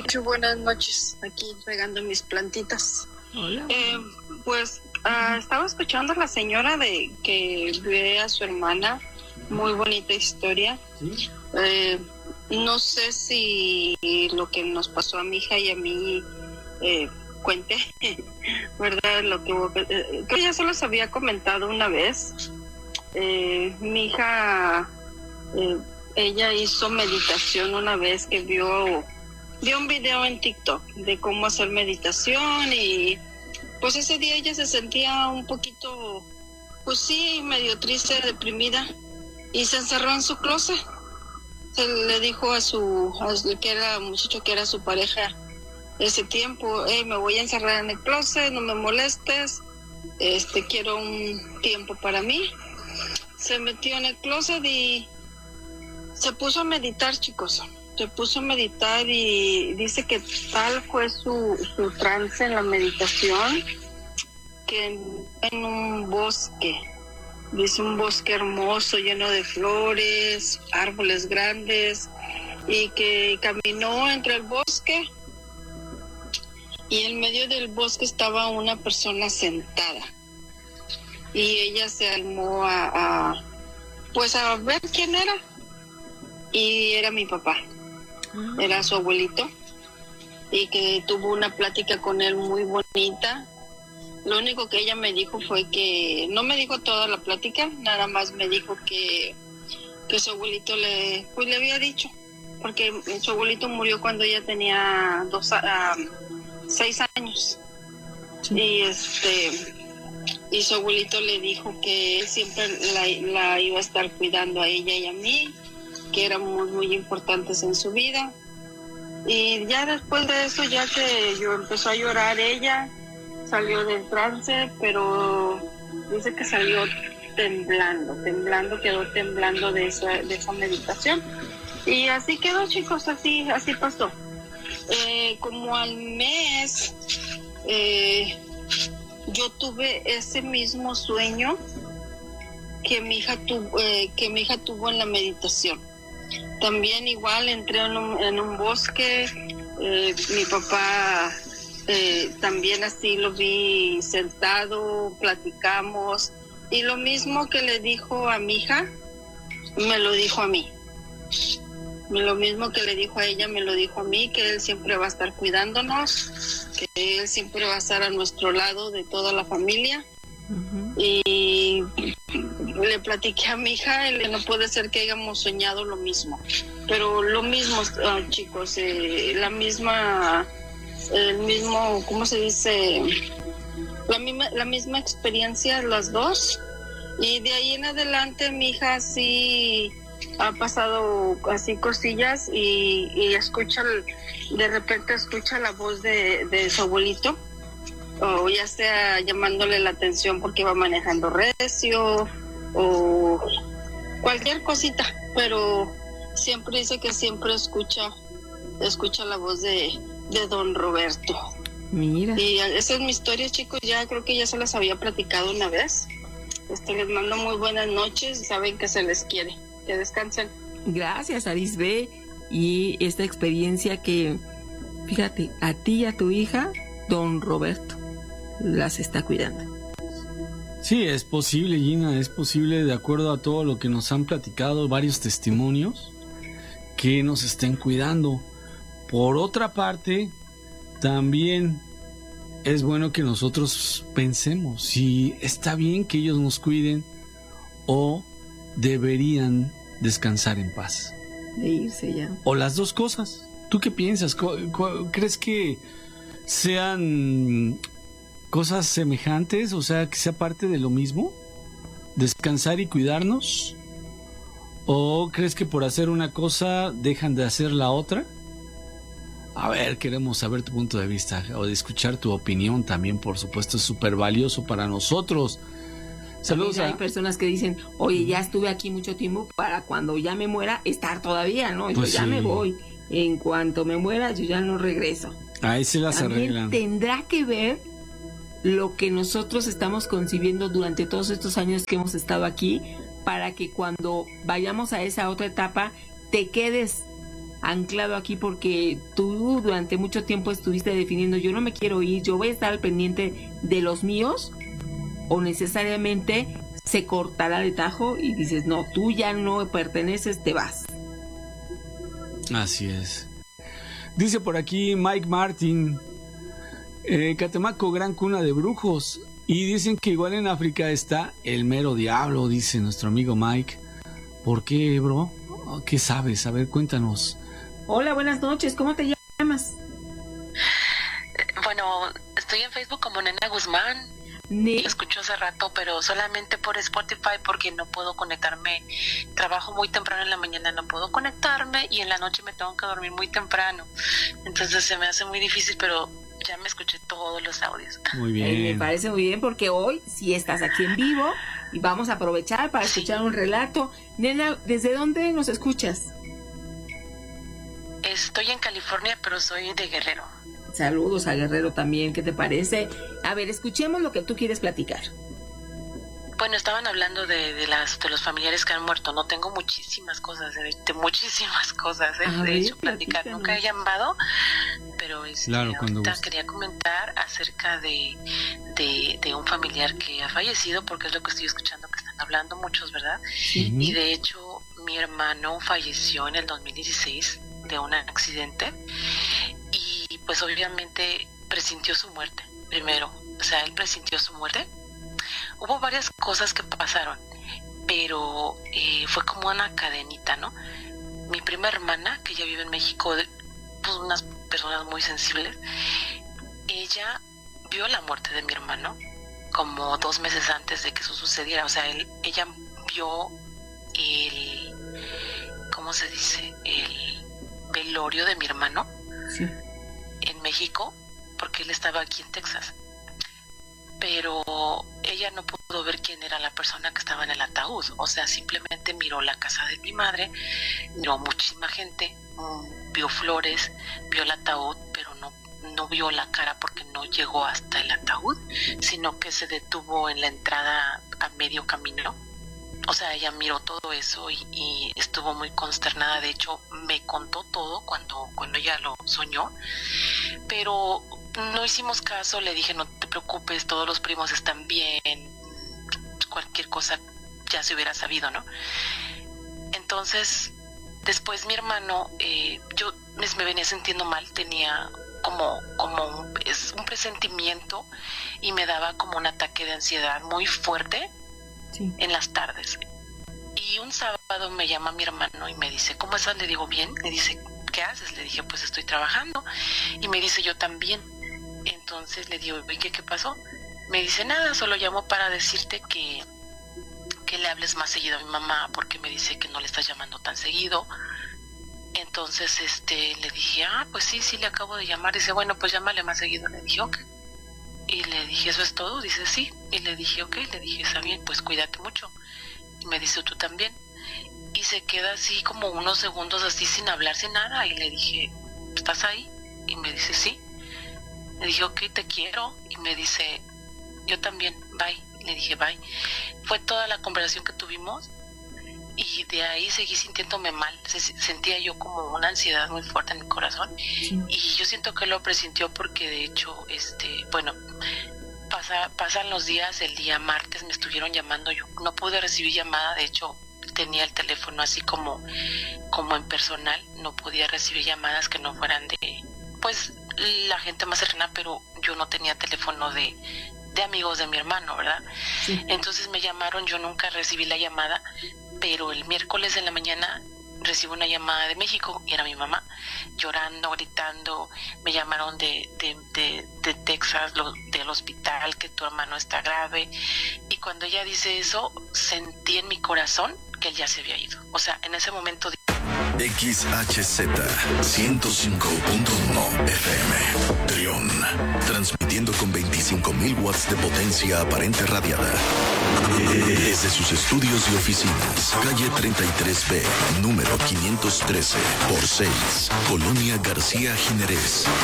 Muchas buenas noches, aquí regando mis plantitas. Hola. Estaba escuchando a la señora de que ve a su hermana, muy bonita historia. ¿Sí? No sé si lo que nos pasó a mi hija y a mí cuente, ¿verdad? Lo que creo que ya se los había comentado una vez. Mi hija, ella hizo meditación una vez que vio un video en TikTok de cómo hacer meditación, y pues ese día ella se sentía un poquito, pues sí, medio triste, deprimida, y se encerró en su closet. Se le dijo a que era muchacho, que era su pareja ese tiempo: hey, me voy a encerrar en el closet, no me molestes, quiero un tiempo para mí. Se metió en el closet y se puso a meditar, chicos. Se puso a meditar y dice que tal fue su trance en la meditación, que en un bosque, dice, un bosque hermoso, lleno de flores, árboles grandes, y que caminó entre el bosque, y en medio del bosque estaba una persona sentada, y ella se armó a ver quién era, y era mi papá. Era su abuelito, y que tuvo una plática con él muy bonita. Lo único que ella me dijo fue que, no me dijo toda la plática, nada más me dijo que su abuelito le había dicho, porque su abuelito murió cuando ella tenía 6 años. Sí. Y su abuelito le dijo que siempre la iba a estar cuidando a ella y a mí, que éramos muy importantes en su vida. Y ya después de eso, ya que yo empezó a llorar, ella salió del trance, pero dice que salió temblando, quedó temblando de esa meditación. Y así quedó, chicos, así pasó. Como al mes, yo tuve ese mismo sueño que mi hija tuvo en la meditación. También igual entré en un bosque, mi papá también así lo vi sentado, platicamos, y lo mismo que le dijo a mi hija, me lo dijo a mí. Lo mismo que le dijo a ella, me lo dijo a mí, que él siempre va a estar cuidándonos, que él siempre va a estar a nuestro lado de toda la familia. Uh-huh. Y le platiqué a mi hija, no puede ser que hayamos soñado lo mismo, pero lo mismo, chicos, el mismo, ¿cómo se dice? La misma experiencia, las dos. Y de ahí en adelante mi hija sí ha pasado así cosillas, y de repente escucha la voz de su abuelito, o ya sea llamándole la atención porque va manejando recio o cualquier cosita, pero siempre dice que siempre escucha la voz de don Roberto. Mira. Y esa es mi historia, chicos, ya creo que ya se las había platicado una vez. Les mando muy buenas noches, saben que se les quiere, que descansen. Gracias, Arisbe. Y esta experiencia que, fíjate, a ti y a tu hija, don Roberto las está cuidando. Sí, es posible, Gina, es posible, de acuerdo a todo lo que nos han platicado varios testimonios, que nos estén cuidando. Por otra parte, también es bueno que nosotros pensemos si está bien que ellos nos cuiden o deberían descansar en paz. De irse ya. O las dos cosas. ¿Tú qué piensas? ¿Crees que sean cosas semejantes? O sea, que sea parte de lo mismo, descansar y cuidarnos. ¿O crees que por hacer una cosa dejan de hacer la otra? A ver, queremos saber tu punto de vista o de escuchar tu opinión también, por supuesto, es súper valioso para nosotros. Saludos. Hay personas que dicen, oye, ya estuve aquí mucho tiempo para cuando ya me muera estar todavía, ¿no? Pues yo ya sí. me voy. En cuanto me muera, yo ya no regreso. Ahí se las también arreglan. Tendrá que ver lo que nosotros estamos concibiendo durante todos estos años que hemos estado aquí, para que cuando vayamos a esa otra etapa te quedes anclado aquí porque tú durante mucho tiempo estuviste definiendo, yo no me quiero ir, yo voy a estar al pendiente de los míos, o necesariamente se cortará de tajo y dices, no, tú ya no perteneces, te vas? Así es. Dice por aquí Mike Martin, Catemaco, gran cuna de brujos. Y dicen que igual en África está el mero diablo, dice nuestro amigo Mike. ¿Por qué, bro? ¿Qué sabes? A ver, cuéntanos. Hola, buenas noches. ¿Cómo te llamas? Bueno, estoy en Facebook como Nena Guzmán. Lo escucho hace rato, pero solamente por Spotify porque no puedo conectarme. Trabajo muy temprano en la mañana, no puedo conectarme y en la noche me tengo que dormir muy temprano. Entonces se me hace muy difícil, pero ya me escuché todos los audios. Muy bien. Me parece muy bien porque hoy sí estás aquí en vivo y vamos a aprovechar para escuchar un relato. Nena, ¿desde dónde nos escuchas? Estoy en California, pero soy de Guerrero. Saludos a Guerrero también, ¿qué te parece? A ver, escuchemos lo que tú quieres platicar. Bueno, estaban hablando de los familiares que han muerto. No tengo muchísimas cosas, de muchísimas cosas. De hecho, platicar. Nunca he llamado, pero claro, ahorita quería comentar acerca de un familiar que ha fallecido, porque es lo que estoy escuchando que están hablando muchos, ¿verdad? Sí. Y de hecho, mi hermano falleció en el 2016 de un accidente y pues obviamente presintió su muerte primero. O sea, él presintió su muerte. Hubo varias cosas que pasaron, pero fue como una cadenita, ¿no? Mi prima hermana, que ya vive en México, pues unas personas muy sensibles, ella vio la muerte de mi hermano como 2 meses antes de que eso sucediera. O sea, ella vio ¿cómo se dice? El velorio de mi hermano, sí, en México, porque él estaba aquí en Texas. Pero ella no pudo ver quién era la persona que estaba en el ataúd. O sea, simplemente miró la casa de mi madre, miró muchísima gente, vio flores, vio el ataúd, pero no vio la cara porque no llegó hasta el ataúd, sino que se detuvo en la entrada a medio camino. O sea, ella miró todo eso y estuvo muy consternada. De hecho, me contó todo cuando ella lo soñó, pero no hicimos caso. Le dije, no te preocupes, todos los primos están bien, cualquier cosa ya se hubiera sabido, ¿no? Entonces, después mi hermano, yo me venía sintiendo mal, tenía como un presentimiento y me daba como un ataque de ansiedad muy fuerte. Sí. En las tardes. Y un sábado me llama mi hermano y me dice, ¿cómo estás? Le digo, bien. Me dice, ¿qué haces? Le dije, pues estoy trabajando. Y me dice, yo también. Entonces le digo, ¿y qué pasó? Me dice, nada, solo llamo para decirte que le hables más seguido a mi mamá, porque me dice que no le estás llamando tan seguido. Entonces le dije, pues sí, le acabo de llamar. Dice, bueno, pues llámale más seguido. Le dije, ok. Y le dije, ¿eso es todo? Dice, sí. Y le dije, ok. Le dije, está bien, pues cuídate mucho. Y me dice, tú también. Y se queda así como unos segundos así sin hablar, sin nada. Y le dije, ¿estás ahí? Y me dice, sí. Le dije, ok, te quiero. Y me dice, yo también, bye. Le dije, bye. Fue toda la conversación que tuvimos. Y de ahí seguí sintiéndome mal. Sentía yo como una ansiedad muy fuerte en mi corazón. Sí. Y yo siento que lo presintió porque de hecho, bueno, pasan los días. El día martes me estuvieron llamando. Yo no pude recibir llamada. De hecho, tenía el teléfono así como en personal. No podía recibir llamadas que no fueran de, pues, la gente más cercana, pero yo no tenía teléfono de amigos de mi hermano, ¿verdad? Sí. Entonces me llamaron, yo nunca recibí la llamada, pero el miércoles en la mañana recibo una llamada de México y era mi mamá llorando, gritando. Me llamaron de Texas, del hospital, que tu hermano está grave. Y cuando ella dice eso, sentí en mi corazón que él ya se había ido. O sea, en ese momento... XHZ 105.1 FM Trión, transmitiendo con 25.000 watts de potencia aparente radiada desde sus estudios y oficinas, calle 33B, número 513 por 6, Colonia García Jiménez,